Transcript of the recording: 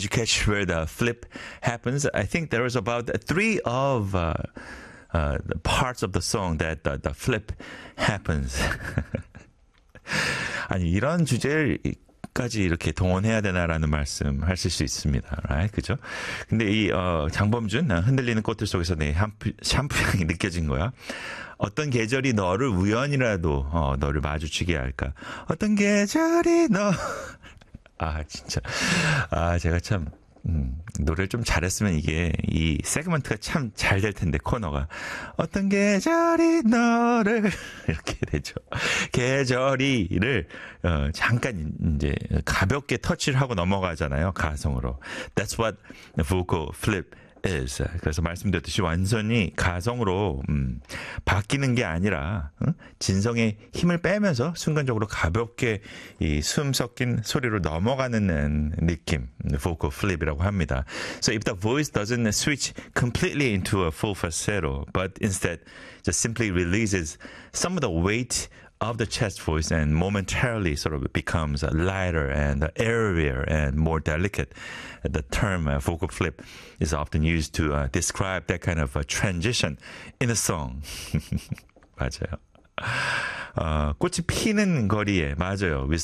Did you catch where the flip happens? I think there was about three of the parts of the song that the flip happens. 아니 이런 주제까지 이렇게 동원해야 되나라는 말씀 하실 수 있습니다. right? 그죠? 근데 이 장범준 흔들리는 꽃들 속에서 내 샴푸 향이 느껴진 거야. 어떤 계절이 너를 우연이라도 너를 마주치게 할까? 어떤 계절이 진짜 제가 참 노래를 좀 잘했으면 이게 이 세그먼트가 참 잘 될 텐데 코너가 어떤 계절이 너를 이렇게 되죠. 계절이를 잠깐 이제 가볍게 터치를 하고 넘어가잖아요. 가성으로. That's what vocal flip is. 그래서 말씀드렸듯이 완전히 가성으로 바뀌는 게 아니라 진성의 힘을 빼면서 순간적으로 가볍게 이 숨 섞인 소리로 넘어가는 느낌, vocal flip이라고 합니다. So if the voice doesn't switch completely into a full falsetto, but instead just simply releases some of the weight of the chest voice and momentarily sort of becomes lighter and airier and more delicate. The term vocal flip is often used to describe that kind of a transition in a song. 맞아요. 꽃이 피는 거리에 맞아요.